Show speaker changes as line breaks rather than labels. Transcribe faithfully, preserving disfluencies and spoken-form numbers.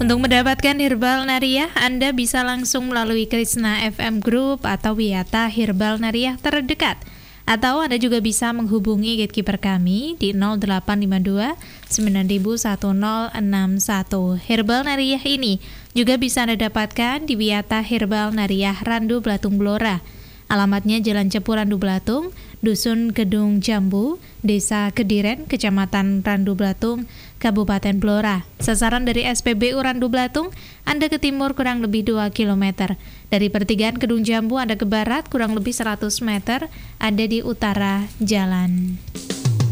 Untuk mendapatkan Herbal Nariah, Anda bisa langsung melalui Krishna F M Group atau Wiyata Herbal Nariah terdekat. Atau Anda juga bisa menghubungi gatekeeper kami di nol delapan lima dua sembilan satu nol enam satu. Herbal Nariah ini juga bisa Anda dapatkan di Wiyata Herbal Nariah Randu Blatung Blora. Alamatnya Jalan Cepu Randu Blatung, Dusun Gedung Jambu, Desa Kediren, Kecamatan Randu Blatung, Kabupaten Blora. Sasaran dari S P B U Randu Blatung, Anda ke timur kurang lebih dua kilometer. Dari pertigaan Gedung Jambu Anda ke barat kurang lebih seratus meter, Anda di utara jalan.